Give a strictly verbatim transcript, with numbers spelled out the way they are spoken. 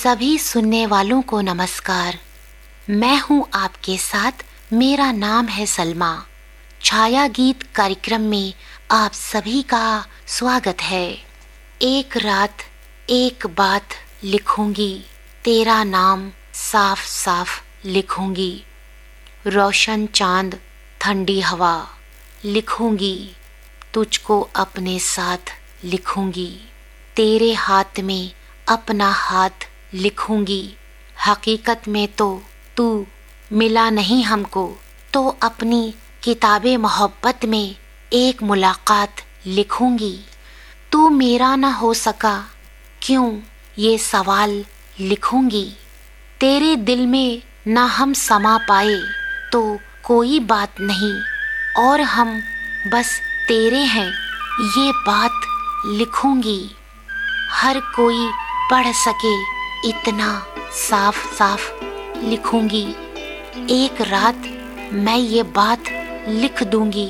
सभी सुनने वालों को नमस्कार। मैं हूं आपके साथ, मेरा नाम है सलमा। छाया गीत कार्यक्रम में आप सभी का स्वागत है। एक रात एक बात लिखूंगी, तेरा नाम साफ साफ लिखूंगी। रोशन चांद ठंडी हवा लिखूंगी, तुझको अपने साथ लिखूंगी। तेरे हाथ में अपना हाथ लिखूंगी। हकीकत में तो तू मिला नहीं हमको, तो अपनी किताबे मोहब्बत में एक मुलाकात लिखूंगी। तू मेरा ना हो सका क्यों, ये सवाल लिखूंगी। तेरे दिल में ना हम समा पाए तो कोई बात नहीं, और हम बस तेरे हैं ये बात लिखूंगी। हर कोई पढ़ सके इतना साफ साफ लिखूंगी। एक रात मैं ये बात लिख दूंगी,